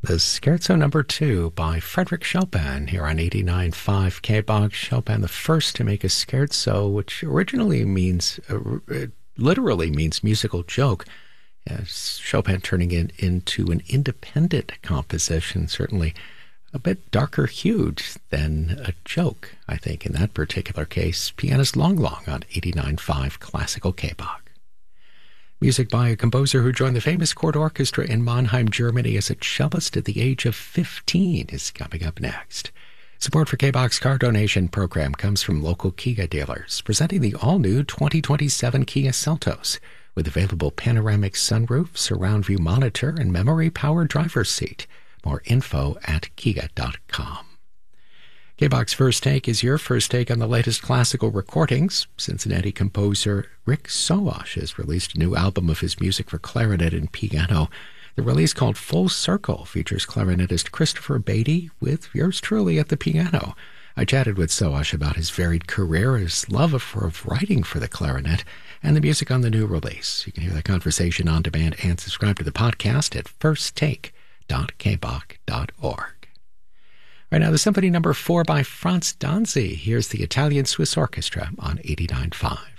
the Scherzo Number 2 by Frederick Chopin here on 89.5 KBOG. Chopin, the first to make a scherzo, which originally means, literally means musical joke. Chopin turning it into an independent composition, certainly a bit darker hued than a joke, I think, in that particular case. Pianist Long Long on 89.5 Classical KBOG. Music by a composer who joined the famous court orchestra in Mannheim, Germany as a cellist at the age of 15 is coming up next. Support for KBOG's car donation program comes from local Kia dealers, presenting the all-new 2027 Kia Seltos with available panoramic sunroof, surround view monitor, and memory-powered driver's seat. More info at kia.com. KBOG's First Take is your first take on the latest classical recordings. Cincinnati composer Rick Sowash has released a new album of his music for clarinet and piano. The release, called Full Circle, features clarinetist Christopher Beatty with yours truly at the piano. I chatted with Sowash about his varied career, his love of writing for the clarinet, and the music on the new release. You can hear that conversation on demand and subscribe to the podcast at firsttake.kbog.org. Right now, the Symphony Number 4 by Franz Danzi. Here's the Italian Swiss Orchestra on 89.5.